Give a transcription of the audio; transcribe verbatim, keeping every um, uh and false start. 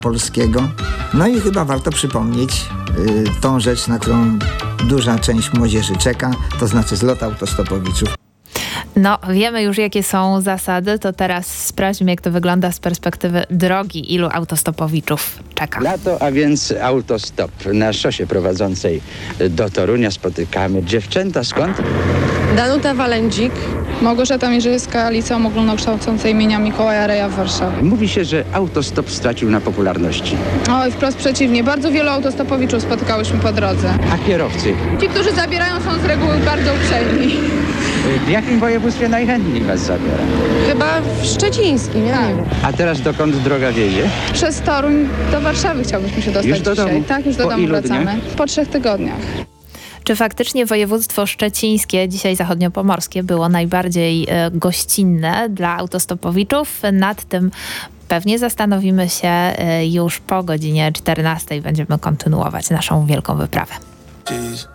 polskiego. No i chyba warto przypomnieć y, tą rzecz, na którą duża część młodzieży czeka, to znaczy zlot autostopowiczów. No, wiemy już, jakie są zasady, to teraz sprawdźmy, jak to wygląda z perspektywy drogi. Ilu autostopowiczów czeka? Lato, a więc autostop. Na szosie prowadzącej do Torunia spotykamy dziewczęta. Skąd? Danuta Walędzik. Małgorzata Mierzyńska, Liceum Ogólnokształcące imienia Mikołaja Reja w Warszawie. Mówi się, że autostop stracił na popularności. Oj, wprost przeciwnie. Bardzo wielu autostopowiczów spotykałyśmy po drodze. A kierowcy? Ci, którzy zabierają, są z reguły bardzo uprzejmi. W jakim województwie najchętniej was zabiera? Chyba w szczecińskim, ja nie wiem. A teraz dokąd droga wiedzie? Przez Toruń do Warszawy chciałbyśmy się dostać Już do dzisiaj. domu? Tak, już do Po domu ilu wracamy. dniach? Po trzech tygodniach. Czy faktycznie województwo szczecińskie, dzisiaj zachodniopomorskie, było najbardziej e, gościnne dla autostopowiczów? Nad tym pewnie zastanowimy się e, już po godzinie czternastej. Będziemy kontynuować naszą wielką wyprawę.